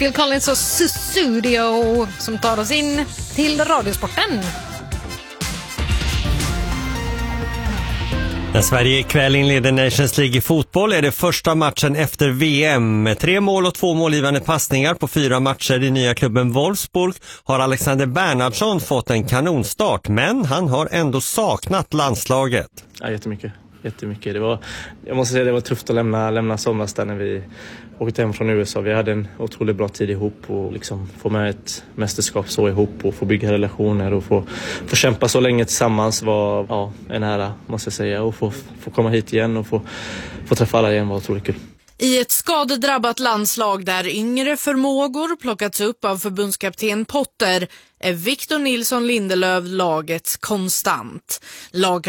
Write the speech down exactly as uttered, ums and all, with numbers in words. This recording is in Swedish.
Phil Collins och Sussudio som tar oss in till Radiosporten. När Sverige ikväll inleder Nations League i fotboll är det första matchen efter V M. Med tre mål och två målgivande passningar på fyra matcher i nya klubben Wolfsburg har Alexander Bernhardsson fått en kanonstart, men han har ändå saknat landslaget. Ja, jättemycket. Jättemycket. Det var, jag måste säga det var tufft att lämna, lämna somras där när vi åkte hem från U S A. Vi hade en otroligt bra tid ihop och liksom få med ett mästerskap så ihop och få bygga relationer och få, få kämpa så länge tillsammans var ja, en ära, måste jag säga. Och få, få komma hit igen och få, få träffa alla igen var otroligt kul. I ett skadedrabbat landslag där yngre förmågor plockats upp av förbundskapten Potter är Victor Nilsson Lindelöf lagets konstant. Lag